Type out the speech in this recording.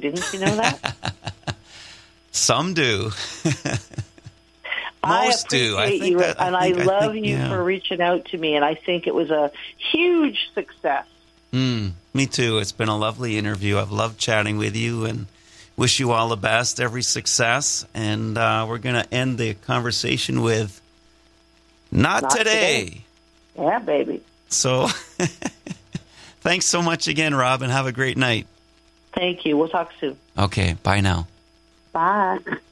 Didn't you know that? Some do. I Most do. I appreciate think you, that, and I love you for reaching out to me, and I think it was a huge success. Me too. It's been a lovely interview. I've loved chatting with you, and wish you all the best, every success. And we're going to end the conversation with Not today. Yeah, baby. So thanks so much again, Rob, and have a great night. Thank you. We'll talk soon. Okay, bye now. Bye.